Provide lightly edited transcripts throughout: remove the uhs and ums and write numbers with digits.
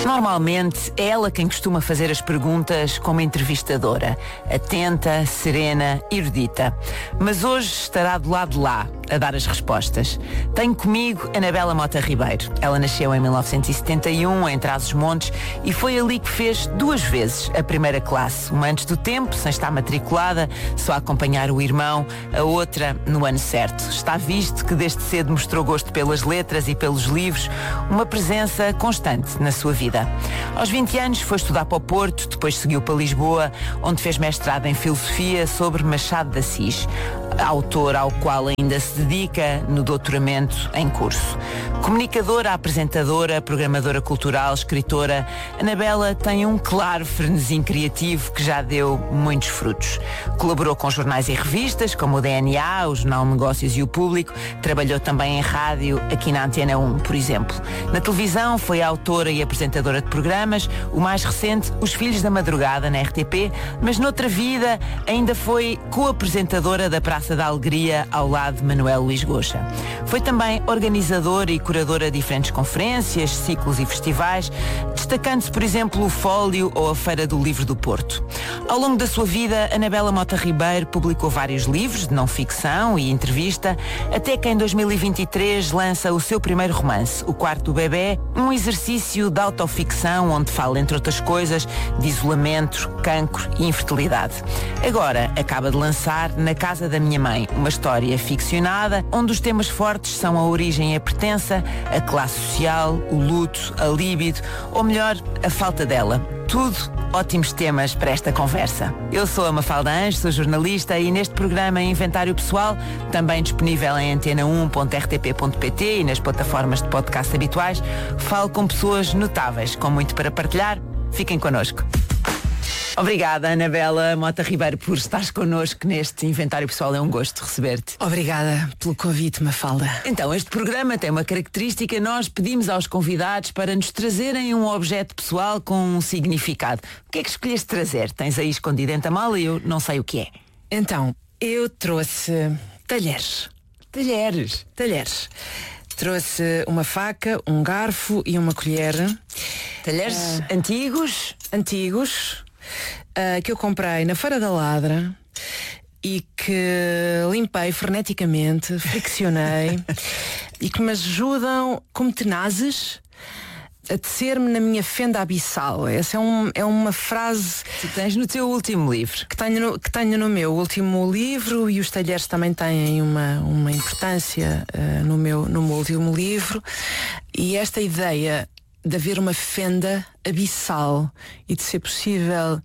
Normalmente é ela quem costuma fazer as perguntas como entrevistadora, atenta, serena, erudita. Mas hoje estará do lado de lá, a dar as respostas. Tenho comigo Anabela Mota Ribeiro. Ela nasceu em 1971 em Trás-os-Montes e foi ali que fez 2 vezes a primeira classe. Uma antes do tempo, sem estar matriculada, só a acompanhar o irmão, a outra no ano certo. Está visto que desde cedo mostrou gosto pelas letras e pelos livros, uma presença constante na sua vida. Aos 20 anos foi estudar para o Porto, depois seguiu para Lisboa, onde fez mestrado em Filosofia sobre Machado de Assis, autor ao qual ainda se dedica no doutoramento em curso. Comunicadora, apresentadora, programadora cultural, escritora, Anabela tem um claro frenesim criativo que já deu muitos frutos. Colaborou com jornais e revistas, como o DNA, o Jornal Negócios e o Público. Trabalhou também em rádio, aqui na Antena 1, por exemplo. Na televisão foi autora e apresentadora de programas, o mais recente, Os Filhos da Madrugada, na RTP, mas noutra vida ainda foi co-apresentadora da Praça da Alegria, ao lado de Manuel Luís Goxa. Foi também organizadora e curadora de diferentes conferências, ciclos e festivais, destacando-se, por exemplo, o Fólio ou a Feira do Livro do Porto. Ao longo da sua vida, Anabela Mota Ribeiro publicou vários livros de não-ficção e entrevista, até que em 2023 lança o seu primeiro romance, O Quarto do Bebé, um exercício de autoficção onde fala, entre outras coisas, de isolamento, cancro e infertilidade. Agora acaba de lançar Na Casa da Minha Mãe, uma história ficcionada onde os temas fortes são a origem e a pertença, a classe social, o luto, a líbido, ou melhor, a falta dela. Tudo ótimos temas para esta conversa. Eu sou a Mafalda Anjos, sou jornalista e neste programa Inventário Pessoal, também disponível em antena1.rtp.pt e nas plataformas de podcast habituais, falo com pessoas notáveis, com muito para partilhar. Fiquem connosco. Obrigada, Anabela Mota Ribeiro, por estares connosco neste Inventário Pessoal. É um gosto receber-te. Obrigada pelo convite, Mafalda. Então, este programa tem uma característica. Nós pedimos aos convidados para nos trazerem um objeto pessoal com um significado. O que é que escolheste trazer? Tens aí escondido dentro da mala e eu não sei o que é. Então, eu trouxe talheres. Talheres. Trouxe uma faca, um garfo e uma colher. Talheres antigos. Que eu comprei na Feira da Ladra e que limpei freneticamente, friccionei e que me ajudam como tenazes a tecer-me na minha fenda abissal. Essa é uma frase que tens no teu último livro. Que tenho no meu último livro, e os talheres também têm uma importância no meu último livro. E esta ideia de haver uma fenda abissal e de ser possível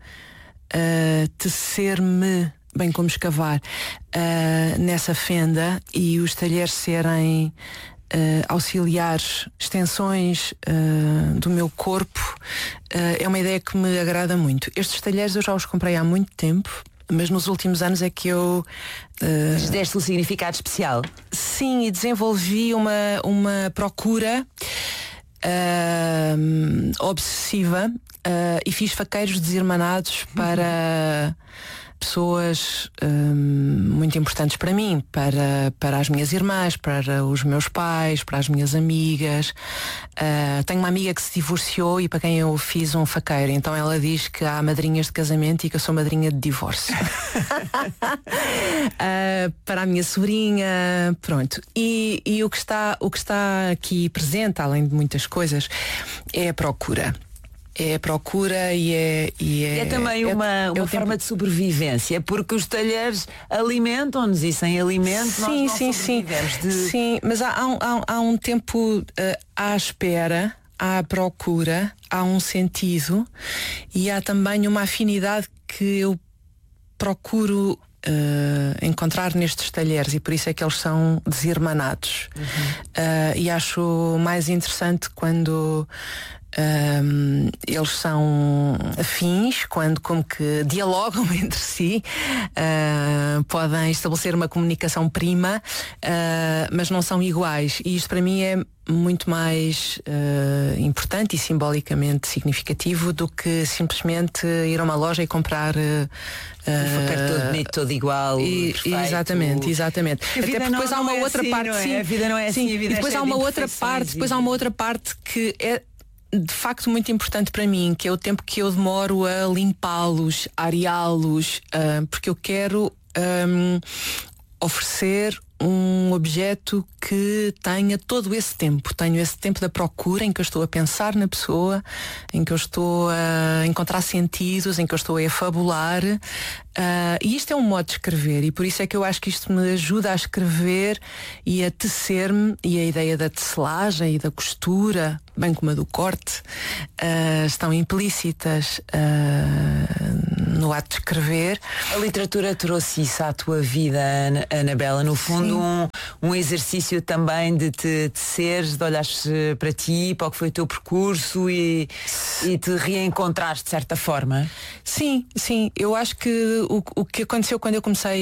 tecer-me, bem como escavar, nessa fenda, e os talheres serem auxiliares, extensões do meu corpo, é uma ideia que me agrada muito. Estes talheres eu já os comprei há muito tempo, mas nos últimos anos é que eu deste um significado especial. Sim, e desenvolvi uma procura obsessiva, e fiz faqueiros desirmanados para pessoas muito importantes para mim, para as minhas irmãs, para os meus pais, para as minhas amigas. Tenho uma amiga que se divorciou e para quem eu fiz um faqueiro, então ela diz que há madrinhas de casamento e que eu sou madrinha de divórcio. Para a minha sobrinha, pronto. E o que está aqui presente, além de muitas coisas, é a procura. É a procura e é também uma forma de sobrevivência, porque os talheres alimentam-nos e sem alimento nós não sobrevivemos. Sim, mas há um tempo à espera, há a procura, há um sentido e há também uma afinidade que eu procuro encontrar nestes talheres, e por isso é que eles são desirmanados. E acho mais interessante quando eles são afins, quando como que dialogam entre si, podem estabelecer uma comunicação prima, mas não são iguais, e isto para mim é muito mais importante e simbolicamente significativo do que simplesmente ir a uma loja e comprar um faqueiro todo bonito, todo igual, perfeito. Exatamente. Até porque depois há uma outra parte, a vida não é assim, a vida e depois há uma outra parte, que é de facto muito importante para mim, que é o tempo que eu demoro a limpá-los, a areá-los, porque eu quero oferecer um objeto que tenha todo esse tempo. Tenho esse tempo da procura em que eu estou a pensar na pessoa, em que eu estou a encontrar sentidos, em que eu estou a efabular. E isto é um modo de escrever, e por isso é que eu acho que isto me ajuda a escrever e a tecer-me, e a ideia da tecelagem e da costura, bem como a do corte, estão implícitas no ato de escrever. A literatura trouxe isso à tua vida, Anabela, no fundo um exercício também de te tecer, de olhares para ti, para o que foi o teu percurso e te reencontrares de certa forma. Sim, eu acho que o que aconteceu quando eu comecei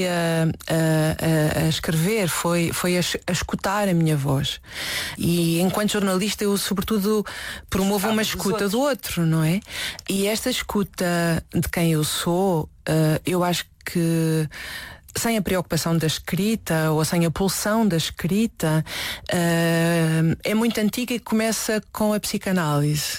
a escrever foi a escutar a minha voz, e enquanto jornalista eu sobretudo promovo uma escuta do outro, não é? E esta escuta de quem eu sou, eu acho que sem a preocupação da escrita ou sem a pulsão da escrita, é muito antiga e começa com a psicanálise,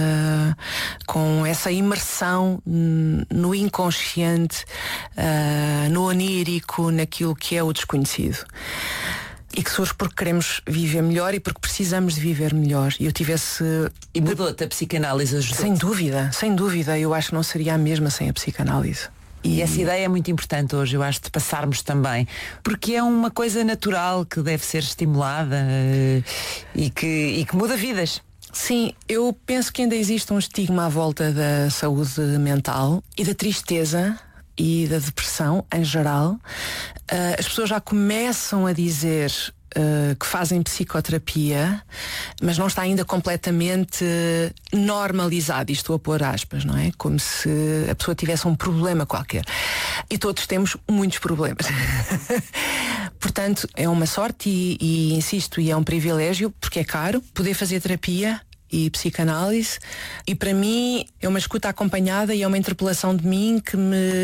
com essa imersão no inconsciente, no onírico, naquilo que é o desconhecido. E que surge porque queremos viver melhor e porque precisamos de viver melhor. E eu tive esse... E mudou-te a psicanálise, ajudou-te? Sem dúvida. Eu acho que não seria a mesma sem a psicanálise. E essa ideia é muito importante hoje, eu acho, de passarmos também, porque é uma coisa natural que deve ser estimulada e que muda vidas. Sim, eu penso que ainda existe um estigma à volta da saúde mental e da tristeza e da depressão em geral. As pessoas já começam a dizer que fazem psicoterapia, mas não está ainda completamente normalizado, e estou a pôr aspas, não é? Como se a pessoa tivesse um problema qualquer. E todos temos muitos problemas. Portanto, é uma sorte e insisto, e é um privilégio, porque é caro, poder fazer terapia e psicanálise, e para mim é uma escuta acompanhada e é uma interpelação de mim que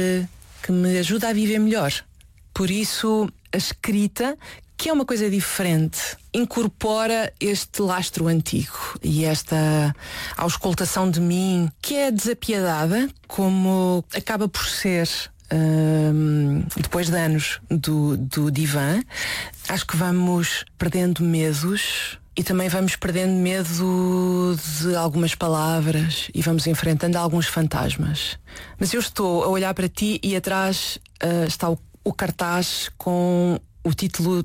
me ajuda a viver melhor. Por isso, a escrita, que é uma coisa diferente, incorpora este lastro antigo e esta auscultação de mim, que é desapiedada, como acaba por ser depois de anos do divã. Acho que vamos perdendo medos e também vamos perdendo medo de algumas palavras e vamos enfrentando alguns fantasmas. Mas eu estou a olhar para ti e atrás está o cartaz com o título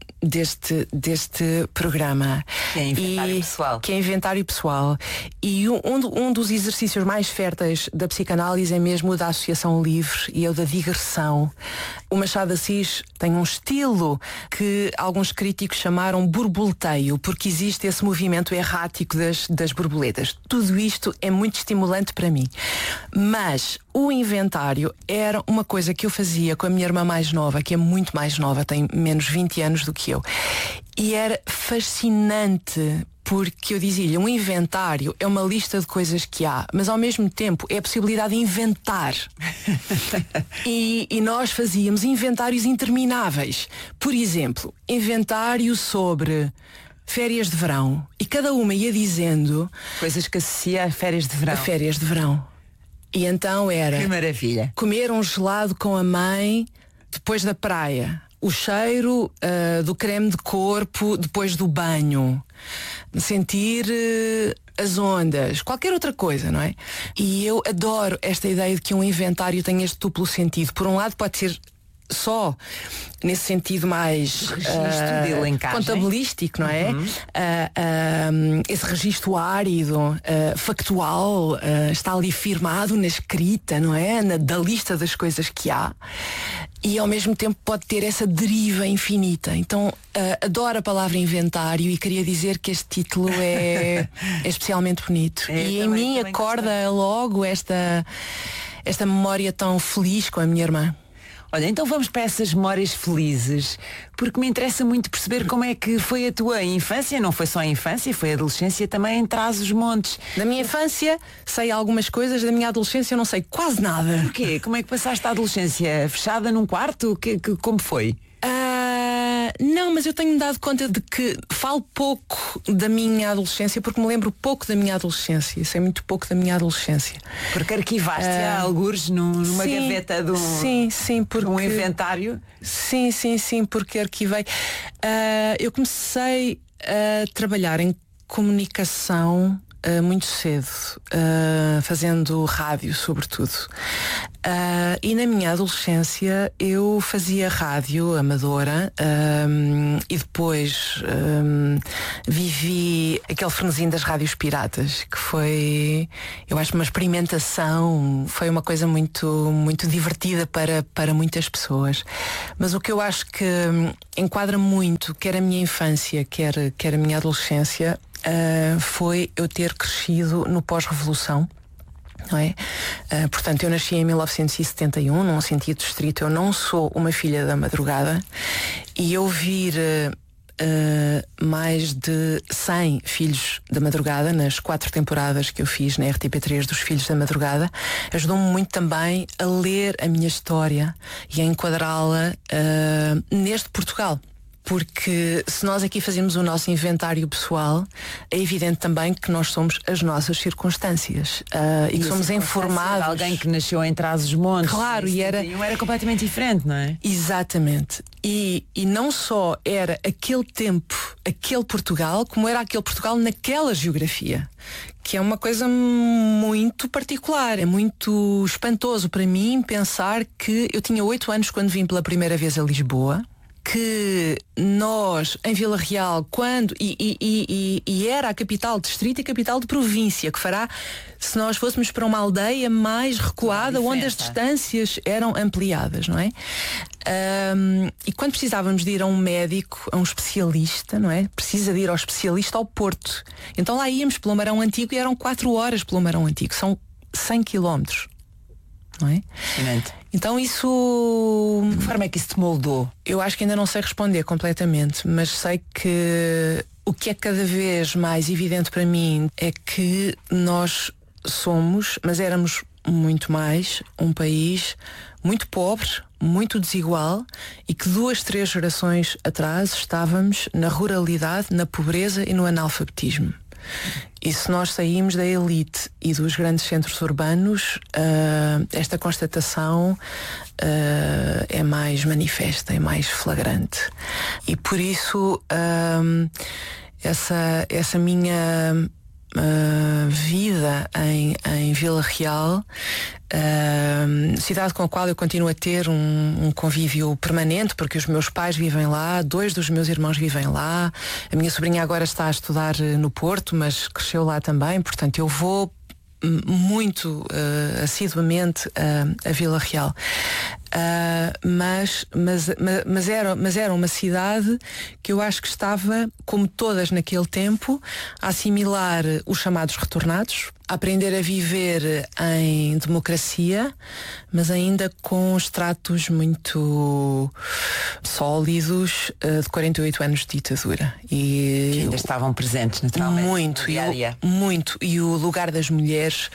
deste programa, que é Inventário Pessoal. Que é Inventário Pessoal. E um dos exercícios mais férteis da psicanálise é mesmo o da associação livre e o da digressão. O Machado de Assis tem um estilo que alguns críticos chamaram borboleteio, porque existe esse movimento errático das borboletas. Tudo isto é muito estimulante para mim. Mas o inventário era uma coisa que eu fazia com a minha irmã mais nova, que é muito mais nova, tem menos 20 anos do que eu. E era fascinante, porque eu dizia-lhe, um inventário é uma lista de coisas que há, mas ao mesmo tempo é a possibilidade de inventar. e nós fazíamos inventários intermináveis. Por exemplo, inventário sobre férias de verão. E cada uma ia dizendo coisas que associa a férias de verão. A férias de verão. E então era... Que maravilha. Comer um gelado com a mãe depois da praia. O cheiro do creme de corpo depois do banho. Sentir as ondas. Qualquer outra coisa, não é? E eu adoro esta ideia de que um inventário tem este duplo sentido. Por um lado pode ser só nesse sentido mais contabilístico, não é? Esse registro árido, factual, está ali firmado na escrita, não é? Da lista das coisas que há. E ao mesmo tempo pode ter essa deriva infinita. Então adoro a palavra inventário e queria dizer que este título é especialmente bonito. E em mim acorda logo esta memória tão feliz com a minha irmã. Olha, então vamos para essas memórias felizes, porque me interessa muito perceber como é que foi a tua infância. Não foi só a infância, foi a adolescência também em Trás-os-Montes. Da minha infância sei algumas coisas, da minha adolescência não sei quase nada. Porquê? Como é que passaste a adolescência? Fechada num quarto? Como foi? Não, mas eu tenho-me dado conta de que falo pouco da minha adolescência porque me lembro pouco da minha adolescência. Sei muito pouco da minha adolescência. Porque arquivaste há algures numa gaveta de um inventário? Sim, porque arquivei. Eu comecei a trabalhar em comunicação muito cedo, fazendo rádio sobretudo, e na minha adolescência eu fazia rádio amadora, e depois vivi aquele frenesim das rádios piratas, que foi, eu acho, uma experimentação, foi uma coisa muito, muito divertida para muitas pessoas. Mas o que eu acho que enquadra muito, quer a minha infância, quer a minha adolescência, foi eu ter crescido no pós-revolução, não é? Portanto, eu nasci em 1971, num sentido estrito. Eu não sou uma filha da madrugada, e eu vir mais de 100 filhos da madrugada nas 4 temporadas que eu fiz na RTP3 dos Filhos da Madrugada ajudou-me muito também a ler a minha história e a enquadrá-la neste Portugal. Porque se nós aqui fazemos o nosso inventário pessoal, é evidente também que nós somos as nossas circunstâncias, e que somos informados. Alguém que nasceu em Trás-os-Montes. Claro, e era completamente diferente, não é? Exatamente. E não só era aquele tempo, aquele Portugal, como era aquele Portugal naquela geografia, que é uma coisa muito particular. É muito espantoso para mim pensar que eu tinha 8 anos quando vim pela primeira vez a Lisboa, que nós, em Vila Real, quando e era a capital de distrito e capital de província, que fará, se nós fôssemos para uma aldeia mais recuada, onde as distâncias eram ampliadas, não é? E quando precisávamos de ir a um médico, a um especialista, não é? Precisa de ir ao especialista ao Porto. Então lá íamos pelo Marão Antigo e eram 4 horas pelo Marão Antigo. São 100 quilómetros. Não é? Então isso... De que forma é que isso te moldou? Eu acho que ainda não sei responder completamente, mas sei que o que é cada vez mais evidente para mim é que nós somos, mas éramos muito mais, um país muito pobre, muito desigual, e que 2, 3 gerações atrás estávamos na ruralidade, na pobreza e no analfabetismo. E se nós saímos da elite e dos grandes centros urbanos, esta constatação é mais manifesta, é mais flagrante. E por isso essa minha vida em Vila Real, cidade com a qual eu continuo a ter um convívio permanente, porque os meus pais vivem lá, 2 dos meus irmãos vivem lá, a minha sobrinha agora está a estudar no Porto, mas cresceu lá também, portanto eu vou muito assiduamente a Vila Real. Mas era uma cidade que eu acho que estava, como todas naquele tempo, a assimilar os chamados retornados, a aprender a viver em democracia, mas ainda com estratos muito sólidos de 48 anos de ditadura. E que ainda estavam presentes, naturalmente. Muito. E o lugar das mulheres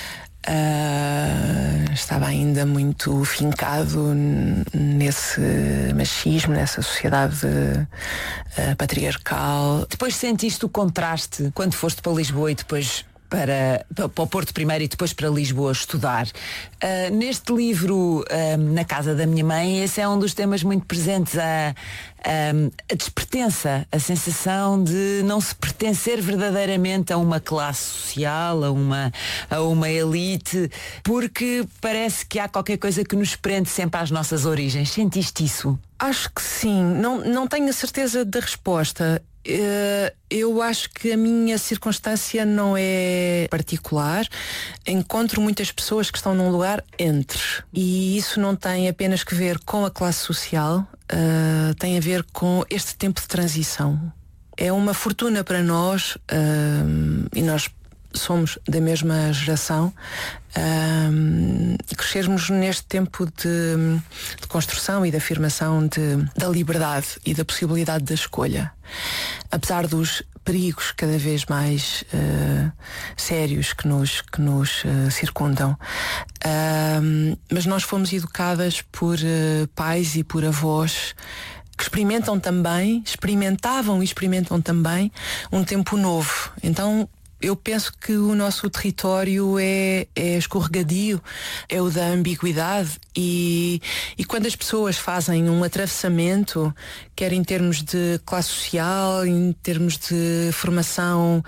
estava ainda muito fincado nesse machismo, nessa sociedade patriarcal. Depois sentiste o contraste quando foste para Lisboa e depois para o Porto primeiro e depois para Lisboa estudar. Neste livro, Na Casa da Minha Mãe, esse é um dos temas muito presentes, a despertença, a sensação de não se pertencer verdadeiramente a uma classe social, a uma elite, porque parece que há qualquer coisa que nos prende sempre às nossas origens. Sentiste isso? Acho que sim. Não tenho a certeza da resposta. Eu acho que a minha circunstância não é particular. Encontro muitas pessoas que estão num lugar entre, e isso não tem apenas que ver com a classe social, tem a ver com este tempo de transição. É uma fortuna para nós, e nós somos da mesma geração, crescermos neste tempo de construção e de afirmação da liberdade e da possibilidade da escolha, apesar dos perigos cada vez mais sérios que nos circundam. Mas nós fomos educadas por pais e por avós que que experimentavam e experimentam também um tempo novo. Então eu penso que o nosso território é escorregadio, é o da ambiguidade e quando as pessoas fazem um atravessamento, quer em termos de classe social, em termos de formação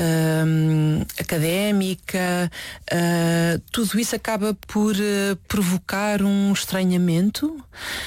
académica, tudo isso acaba por provocar um estranhamento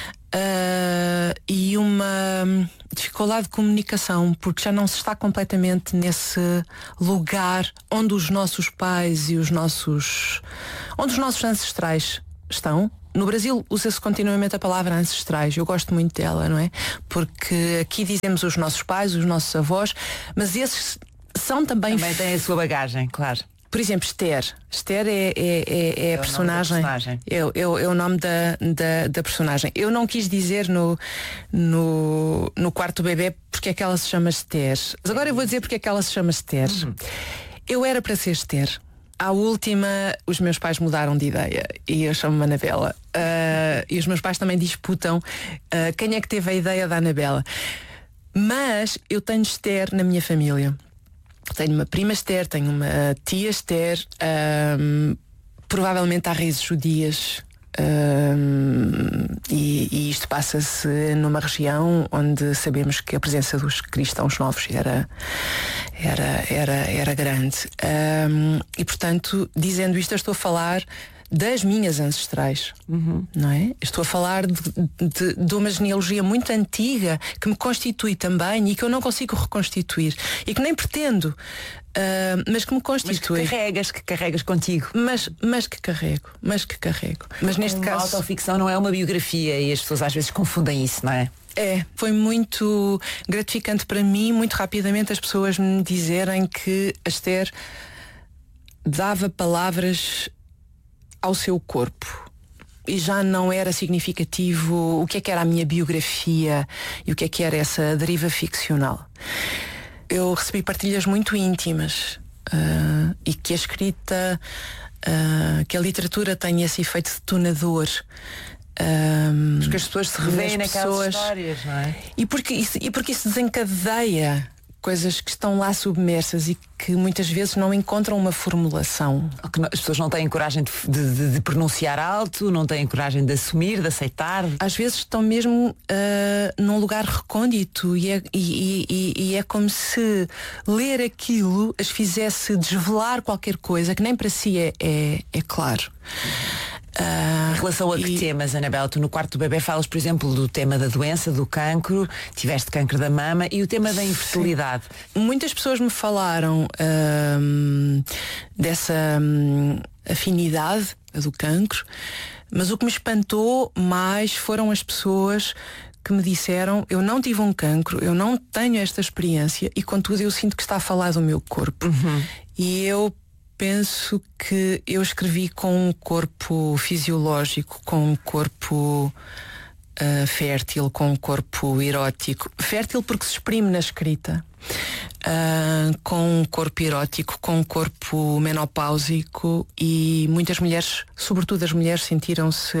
e uma dificuldade de comunicação, porque já não se está completamente nesse lugar onde os nossos pais e onde os nossos ancestrais estão. No Brasil usa-se continuamente a palavra ancestrais. Eu gosto muito dela, não é? Porque aqui dizemos os nossos pais, os nossos avós, mas esses são também têm a sua bagagem, claro. Por exemplo, Esther. Esther é a personagem. É o nome da personagem. Eu não quis dizer no quarto bebê porque é que ela se chama Esther. Mas agora eu vou dizer porque é que ela se chama Esther. Eu era para ser Esther. À última, os meus pais mudaram de ideia e eu chamo-me Anabela. E os meus pais também disputam quem é que teve a ideia da Anabela. Mas eu tenho Esther na minha família. Tenho uma prima Esther, tenho uma tia Esther, provavelmente há raízes judias, e isto passa-se numa região onde sabemos que a presença dos cristãos novos era grande. E portanto, dizendo isto, eu estou a falar das minhas ancestrais, não é? Estou a falar de uma genealogia muito antiga que me constitui também e que eu não consigo reconstituir e que nem pretendo, mas que me constitui. Mas que carregas contigo. Mas que carrego. Mas neste caso, a autoficção não é uma biografia e as pessoas às vezes confundem isso, não é? Foi muito gratificante para mim, muito rapidamente as pessoas me dizerem que a Esther dava palavras ao seu corpo e já não era significativo o que era a minha biografia e o que era essa deriva ficcional. Eu recebi partilhas muito íntimas e que a escrita, que a literatura tem esse efeito detonador. Porque as pessoas se revêem naquelas histórias, não é? E porque isso desencadeia coisas que estão lá submersas e que muitas vezes não encontram uma formulação. As pessoas não têm coragem de pronunciar alto, não têm coragem de assumir, de aceitar. Às vezes estão mesmo num lugar recôndito e é como se ler aquilo as fizesse desvelar qualquer coisa que nem para si é claro. Em relação a que temas, Anabela? Tu no quarto do bebê falas, por exemplo, do tema da doença, do cancro, tiveste cancro da mama e o tema da infertilidade. Muitas pessoas me falaram dessa afinidade do cancro, mas o que me espantou mais foram as pessoas que me disseram: eu não tive um cancro, eu não tenho esta experiência e contudo eu sinto que está a falar do meu corpo. E eu penso que eu escrevi com um corpo fisiológico, com um corpo fértil, com um corpo erótico. Fértil porque se exprime na escrita. Com um corpo erótico, com um corpo menopáusico, e muitas mulheres, sobretudo as mulheres, sentiram-se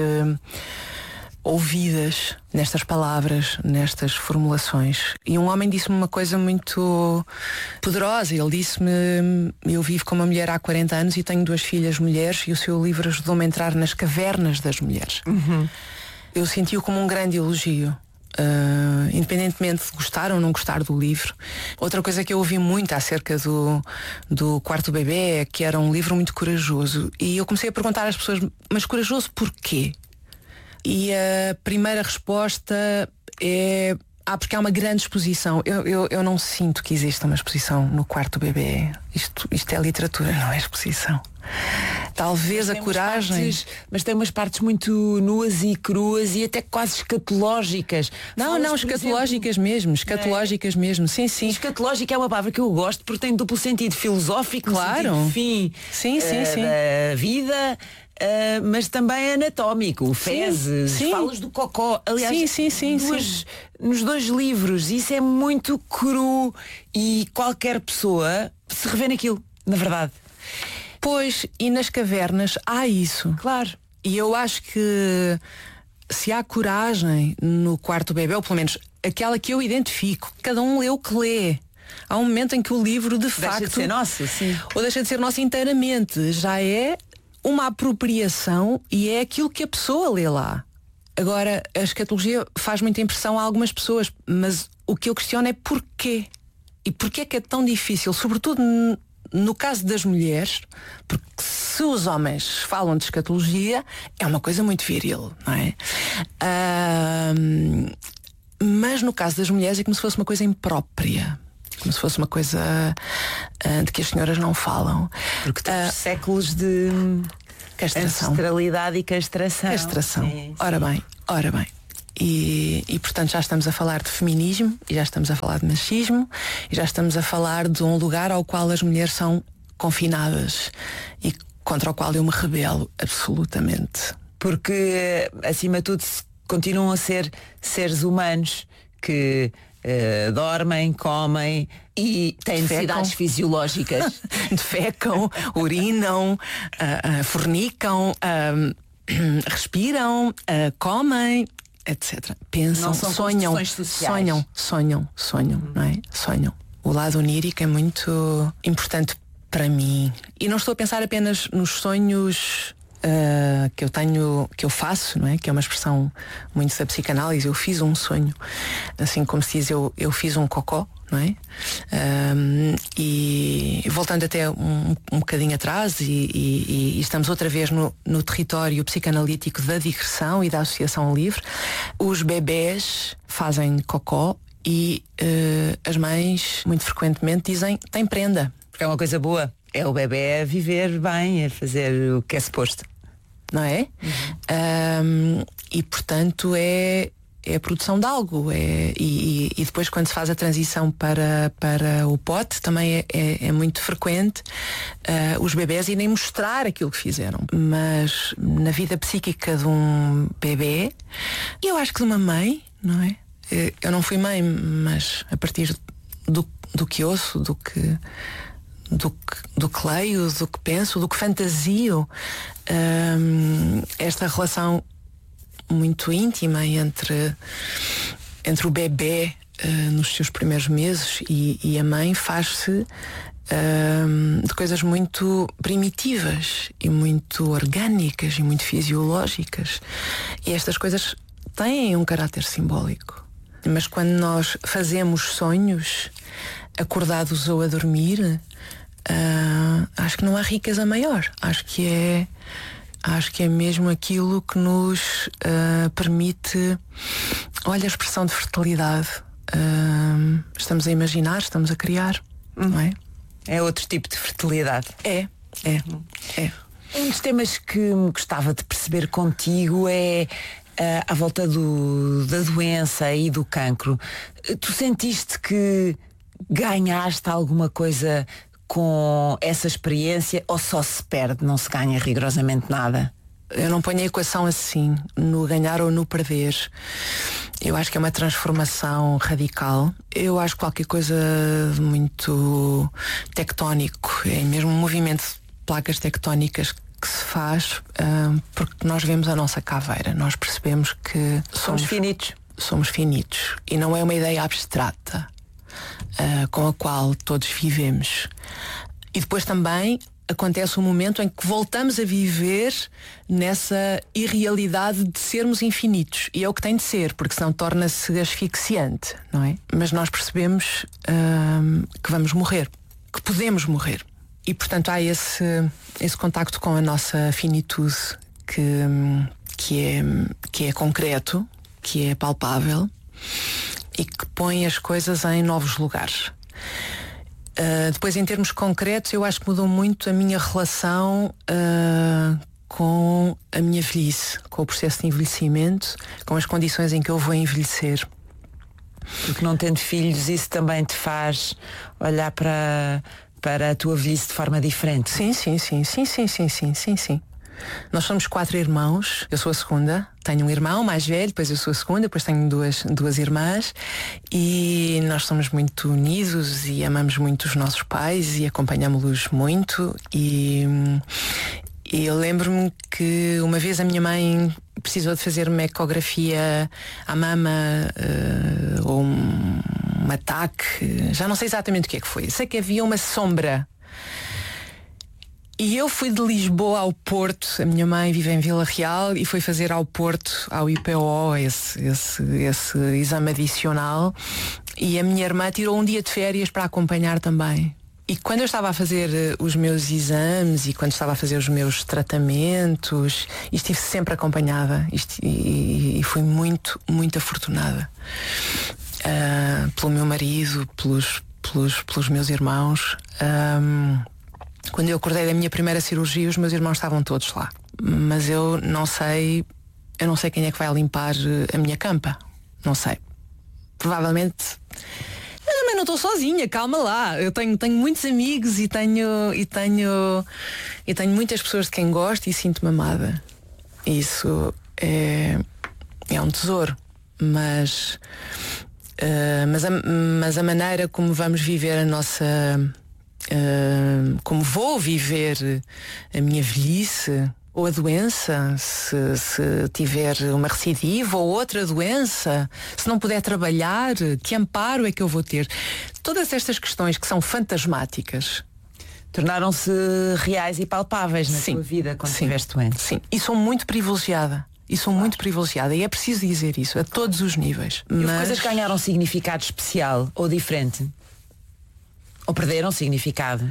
ouvidas nestas palavras, nestas formulações. E um homem disse-me uma coisa muito poderosa. Ele disse-me: eu vivo com uma mulher há 40 anos e tenho 2 filhas mulheres e o seu livro ajudou-me a entrar nas cavernas das mulheres. Eu senti-o como um grande elogio, independentemente de gostar ou não gostar do livro. Outra coisa que eu ouvi muito acerca do quarto bebê é que era um livro muito corajoso, e eu comecei a perguntar às pessoas: mas corajoso porquê? E a primeira resposta é: porque há uma grande exposição. Eu não sinto que exista uma exposição no quarto bebê. Isto é literatura, não é exposição. Talvez a coragem. Mas tem umas partes muito nuas e cruas e até quase escatológicas. Não, escatológicas mesmo. Escatológicas mesmo, sim. Escatológica é uma palavra que eu gosto porque tem duplo sentido filosófico, claro. No sentido, sim. Da vida. Mas também anatómico, fezes, falas do cocó. Aliás, sim. Nos 2 livros, isso é muito cru e qualquer pessoa se revê naquilo, na verdade. Pois, e nas cavernas há isso. Claro. E eu acho que se há coragem no quarto bebê, ou pelo menos aquela que eu identifico. Cada um lê o que lê. Há um momento em que o livro de facto deixa de ser nosso, sim. Ou deixa de ser nosso inteiramente. Já é uma apropriação e é aquilo que a pessoa lê lá. Agora, a escatologia faz muita impressão a algumas pessoas, mas o que eu questiono é porquê. E porquê é que é tão difícil, sobretudo no caso das mulheres, porque se os homens falam de escatologia, é uma coisa muito viril, não é? Mas no caso das mulheres é como se fosse uma coisa imprópria. Como se fosse uma coisa de que as senhoras não falam. Porque temos séculos de castração. Ancestralidade e castração. Castração. Sim. Ora bem. E portanto já estamos a falar de feminismo, e já estamos a falar de machismo, e já estamos a falar de um lugar ao qual as mulheres são confinadas e contra o qual eu me rebelo absolutamente. Porque, acima de tudo, continuam a ser seres humanos que dormem, comem e têm necessidades fisiológicas. Defecam, urinam, fornicam, respiram, comem, etc. Pensam, sonham, não é? Sonham. O lado onírico é muito importante para mim. E não estou a pensar apenas nos sonhos que eu faço, não é? Que é uma expressão muito da psicanálise. Eu fiz um sonho, assim como se diz, eu fiz um cocó, não é? E voltando até um bocadinho atrás e estamos outra vez no território psicanalítico da digressão e da associação livre. Os bebés fazem cocó e as mães muito frequentemente dizem tem prenda. Porque é uma coisa boa. É o bebé a viver bem, a fazer o que é suposto. Não é? E portanto é a produção de algo. E depois quando se faz a transição para o pote também é muito frequente os bebés irem mostrar aquilo que fizeram. Mas na vida psíquica de um bebé, e eu acho que de uma mãe, não é? Eu não fui mãe, mas a partir do que ouço, do que leio, do que penso, do que fantasio, esta relação muito íntima entre o bebé nos seus primeiros meses e a mãe faz-se de coisas muito primitivas e muito orgânicas e muito fisiológicas, e estas coisas têm um caráter simbólico. Mas quando nós fazemos sonhos acordados ou a dormir, acho que não há riqueza maior. Acho que é mesmo aquilo que nos permite, olha, a expressão de fertilidade. Estamos a imaginar, estamos a criar, não é? É outro tipo de fertilidade. É. Um dos temas que me gostava de perceber contigo é à volta da doença e do cancro. Tu sentiste que ganhaste alguma coisa com essa experiência, ou só se perde, não se ganha rigorosamente nada? Eu não ponho a equação assim, no ganhar ou no perder. Eu acho que é uma transformação radical. Eu acho qualquer coisa de muito tectónico. É mesmo um movimento de placas tectónicas que se faz porque nós vemos a nossa caveira. Nós percebemos que somos finitos. Somos finitos. E não é uma ideia abstrata com a qual todos vivemos. E depois também acontece um momento em que voltamos a viver nessa irrealidade de sermos infinitos. E é o que tem de ser, porque senão torna-se asfixiante, não é? Mas nós percebemos que vamos morrer, que podemos morrer. E portanto há esse contacto com a nossa finitude que é concreto, que é palpável e que põe as coisas em novos lugares. Depois, em termos concretos, eu acho que mudou muito a minha relação com a minha velhice, com o processo de envelhecimento, com as condições em que eu vou envelhecer. Porque não tendo filhos, isso também te faz olhar para a tua velhice de forma diferente? Sim. Nós somos 4 irmãos, eu sou a segunda, tenho um irmão mais velho, depois eu sou a segunda, depois tenho duas irmãs, e nós somos muito unidos e amamos muito os nossos pais e acompanhamos-los muito, e E eu lembro-me que uma vez a minha mãe precisou de fazer uma ecografia à mama, ou um ataque, já não sei exatamente o que é que foi. Sei que havia uma sombra. E eu fui de Lisboa ao Porto, a minha mãe vive em Vila Real, e foi fazer ao Porto, ao IPO, esse exame adicional. E a minha irmã tirou um dia de férias para acompanhar também. E quando eu estava a fazer os meus exames e quando estava a fazer os meus tratamentos, estive sempre acompanhada e fui muito, muito afortunada pelo meu marido, pelos meus irmãos. Quando eu acordei da minha primeira cirurgia, os meus irmãos estavam todos lá. Mas eu não sei quem é que vai limpar a minha campa. Não sei. Provavelmente. Eu também não estou sozinha, calma lá. Eu tenho muitos amigos e tenho muitas pessoas de quem gosto e sinto-me amada. Isso é um tesouro. Mas a maneira como vamos viver a nossa... como vou viver a minha velhice ou a doença, se tiver uma recidiva ou outra doença, se não puder trabalhar, que amparo é que eu vou ter? Todas estas questões que são fantasmáticas tornaram-se reais e palpáveis na sua vida quando estiveste doente. Sim, e sou muito privilegiada. Muito privilegiada, e é preciso dizer isso a todos os níveis. E as coisas ganharam significado especial ou diferente? Ou perderam significado?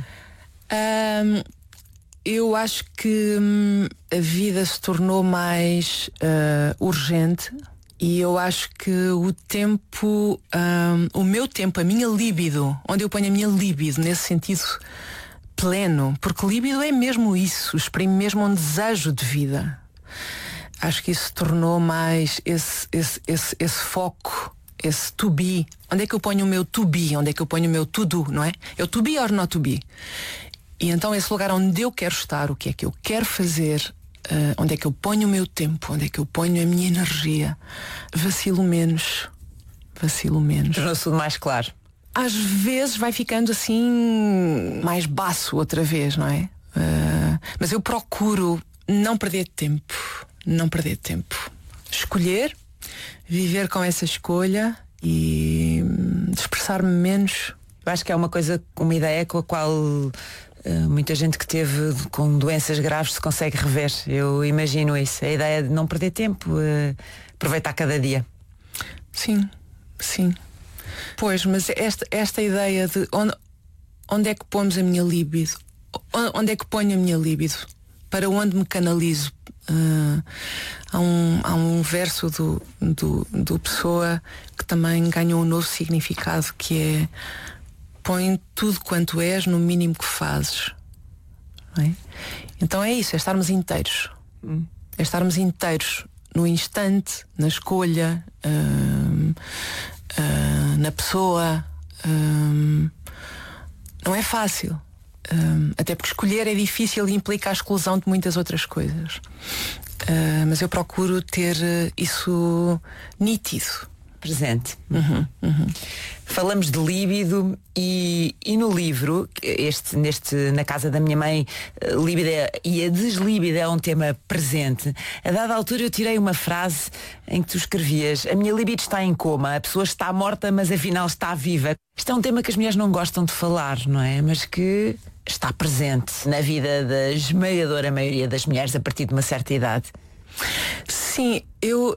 Eu acho que a vida se tornou mais urgente, e eu acho que o tempo, o meu tempo, a minha libido, onde eu ponho a minha libido nesse sentido pleno, porque libido é mesmo isso, exprime mesmo um desejo de vida. Acho que isso se tornou mais esse foco, esse to be. Onde é que eu ponho o meu to be? Onde é que eu ponho o meu to do, não é? Eu to be or not to be. E então esse lugar onde eu quero estar, o que é que eu quero fazer, onde é que eu ponho o meu tempo, onde é que eu ponho a minha energia, vacilo menos. Tornou-se tudo mais claro. Às vezes vai ficando assim mais baço outra vez, não é? Mas eu procuro não perder tempo. Escolher, viver com essa escolha e expressar-me menos. Eu acho que é uma ideia com a qual muita gente que teve com doenças graves se consegue rever. Eu imagino isso, a ideia de não perder tempo, aproveitar cada dia. Sim. Pois, mas esta ideia de onde é que pomos a minha libido? Onde é que ponho a minha libido? Para onde me canalizo? Há um verso do Pessoa que também ganhou um novo significado, que é: põe tudo quanto és no mínimo que fazes. Não é? Então é isso, é estarmos inteiros. É estarmos inteiros no instante, na escolha, na pessoa. Não é fácil. Até porque escolher é difícil e implica a exclusão de muitas outras coisas. Mas eu procuro ter isso nítido. Presente. Falamos de líbido e no livro, na casa da minha mãe, líbido e a deslíbida é um tema presente. A dada altura eu tirei uma frase em que tu escrevias: a minha libido está em coma, a pessoa está morta, mas afinal está viva. Isto é um tema que as mulheres não gostam de falar, não é? Mas que está presente na vida da esmagadora maioria das mulheres a partir de uma certa idade. Sim, eu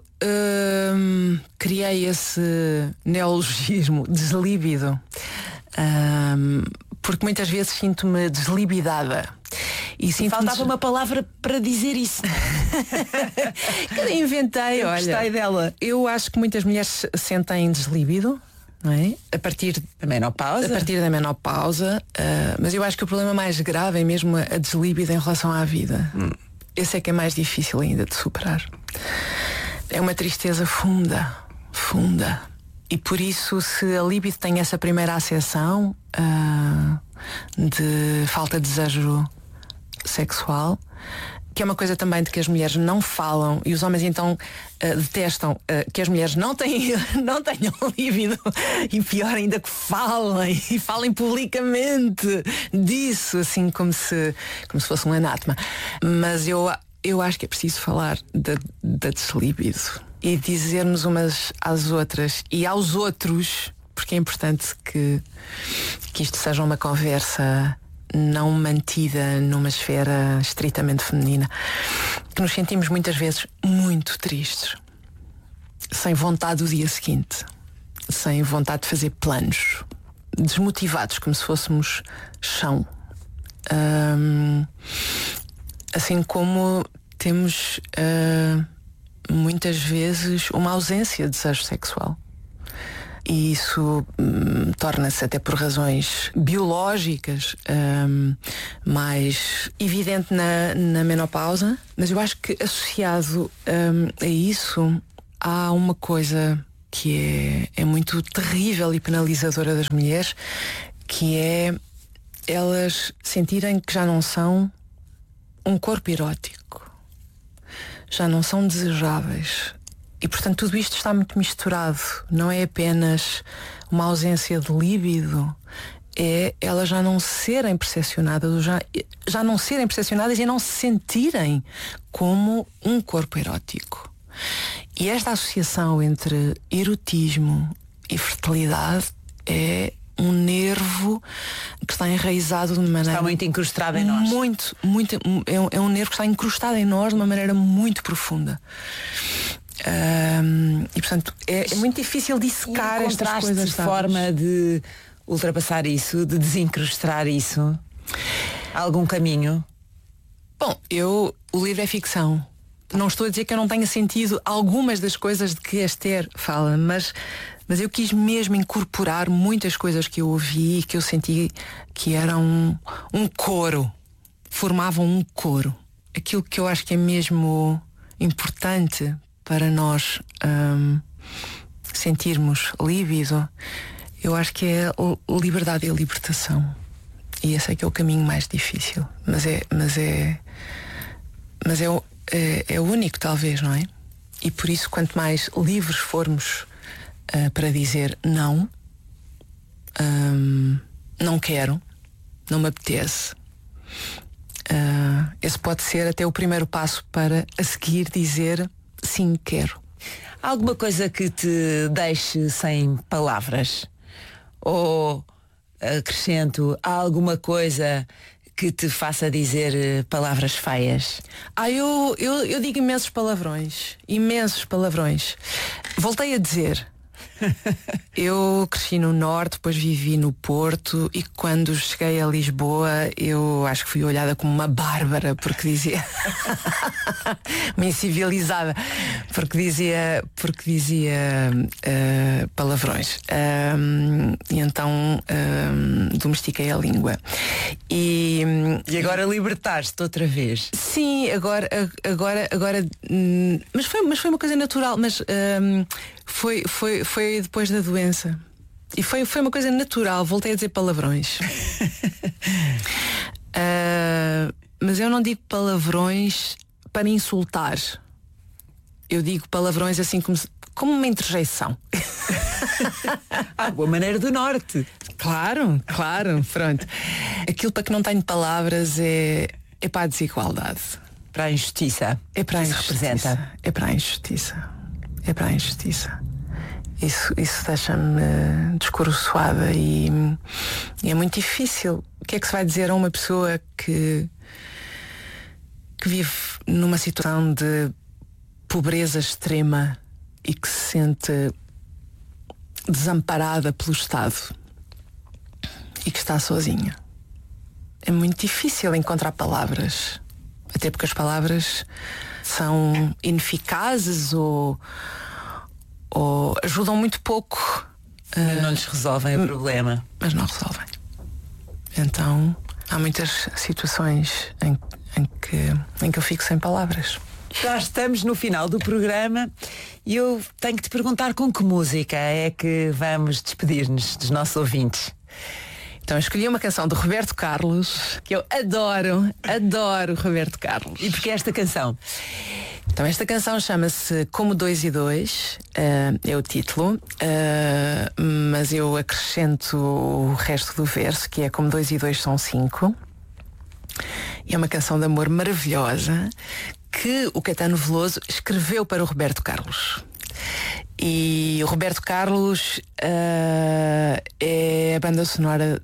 criei esse neologismo, deslíbido, porque muitas vezes sinto-me deslibidada. E faltava uma palavra para dizer isso. Que inventei, eu gostei dela. Eu acho que muitas mulheres sentem deslíbido, não é? A partir da menopausa. Mas eu acho que o problema mais grave é mesmo a deslíbida em relação à vida. Esse é que é mais difícil ainda de superar. É uma tristeza funda. E por isso, se a libido tem essa primeira acessão de falta de desejo sexual, que é uma coisa também de que as mulheres não falam, e os homens então detestam que as mulheres não tenham líbido, e pior ainda que falem publicamente disso, assim como se fosse um anátema. Mas eu acho que é preciso falar da deslibido e dizermos umas às outras e aos outros, porque é importante que isto seja uma conversa não mantida numa esfera estritamente feminina, que nos sentimos muitas vezes muito tristes, sem vontade do dia seguinte, sem vontade de fazer planos, desmotivados, como se fôssemos chão. Assim como temos muitas vezes uma ausência de desejo sexual. E isso torna-se, até por razões biológicas, mais evidente na menopausa. Mas eu acho que associado a isso há uma coisa que é muito terrível e penalizadora das mulheres, que é elas sentirem que já não são um corpo erótico, já não são desejáveis. E portanto tudo isto está muito misturado. Não é apenas uma ausência de líbido, é elas já não serem percepcionadas, já não serem percepcionadas e não se sentirem como um corpo erótico. E esta associação entre erotismo e fertilidade é um nervo que está enraizado de uma maneira... Está muito incrustado em nós. É um nervo que está incrustado em nós de uma maneira muito profunda. E portanto é muito difícil dissecar estas coisas. De forma de ultrapassar isso, de desincrustar isso? Há algum caminho? Bom, o livro é ficção. Não estou a dizer que eu não tenha sentido algumas das coisas de que Esther fala, mas eu quis mesmo incorporar muitas coisas que eu ouvi e que eu senti que eram um coro, formavam um coro. Aquilo que eu acho que é mesmo importante para nós sentirmos líbido, eu acho que é a liberdade e a libertação. E esse é que é o caminho mais difícil. Mas é o único, talvez, não é? E por isso, quanto mais livres formos para dizer não, não quero, não me apetece, esse pode ser até o primeiro passo para a seguir dizer sim, quero. Há alguma coisa que te deixe sem palavras? Ou, acrescento, há alguma coisa que te faça dizer palavras feias? Eu digo imensos palavrões. Voltei a dizer. Eu cresci no Norte, depois vivi no Porto, e quando cheguei a Lisboa eu acho que fui olhada como uma bárbara, porque dizia uma incivilizada, porque dizia palavrões, e então domestiquei a língua e agora libertaste-te outra vez. Sim, agora mas foi uma coisa natural, mas foi depois da doença. E foi uma coisa natural. Voltei a dizer palavrões. Mas eu não digo palavrões para insultar. Eu digo palavrões assim como uma interjeição. Boa maneira do Norte. Claro, pronto. Aquilo para que não tenho palavras é para a desigualdade. Para a injustiça. É para a injustiça. Representa. É para a injustiça. É para a injustiça. Isso deixa-me descoroçoada e é muito difícil. O que é que se vai dizer a uma pessoa que vive numa situação de pobreza extrema e que se sente desamparada pelo Estado e que está sozinha? É muito difícil encontrar palavras, até porque as palavras são ineficazes ou ajudam muito pouco. Não lhes resolvem o problema. Mas não resolvem. Então há muitas situações em que eu fico sem palavras. Já estamos no final do programa e eu tenho que te perguntar com que música é que vamos despedir-nos dos nossos ouvintes. Então escolhi uma canção do Roberto Carlos, que eu adoro Roberto Carlos. E porquê esta canção? Então esta canção chama-se Como 2 e 2, é o título, mas eu acrescento o resto do verso, que é Como 2 e 2 são 5. E é uma canção de amor maravilhosa que o Caetano Veloso escreveu para o Roberto Carlos. E o Roberto Carlos é a banda sonora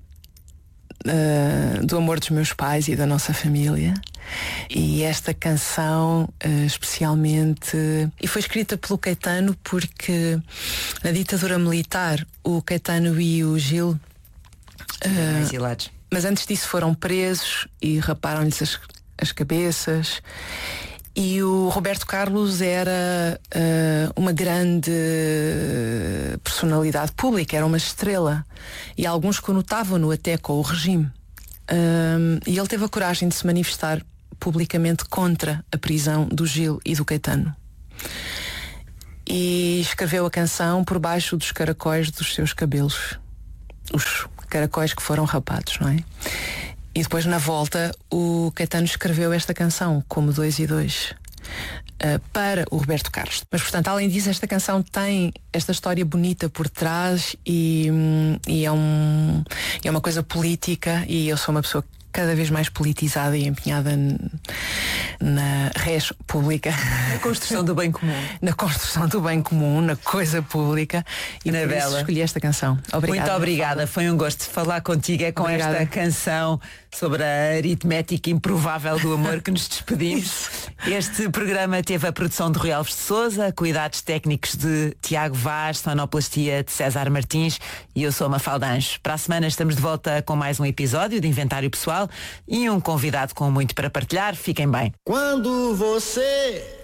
do amor dos meus pais e da nossa família. E esta canção especialmente, e foi escrita pelo Caetano porque na ditadura militar o Caetano e o Gil exilados. Mas antes disso foram presos e raparam-lhes as cabeças. E o Roberto Carlos era uma grande personalidade pública, era uma estrela. E alguns conotavam-no até com o regime. E ele teve a coragem de se manifestar publicamente contra a prisão do Gil e do Caetano. E escreveu a canção por baixo dos caracóis dos seus cabelos. Os caracóis que foram rapados, não é? E depois, na volta, o Caetano escreveu esta canção, Como 2 e 2, para o Roberto Carlos. Mas, portanto, além disso, esta canção tem esta história bonita por trás e é uma coisa política, e eu sou uma pessoa cada vez mais politizada e empenhada na res pública. Na construção do bem comum. Na construção do bem comum, na coisa pública. E na por isso escolhi esta canção. Obrigada. Muito obrigada, foi um gosto falar contigo. É com Obrigada. Esta canção sobre a aritmética improvável do amor que nos despedimos. Este programa teve a produção de Rui Alves de Sousa, cuidados técnicos de Tiago Vaz, sonoplastia de César Martins, e eu sou a Mafalda Anjos. Para a semana estamos de volta com mais um episódio de Inventário Pessoal e um convidado com muito para partilhar. Fiquem bem. Quando você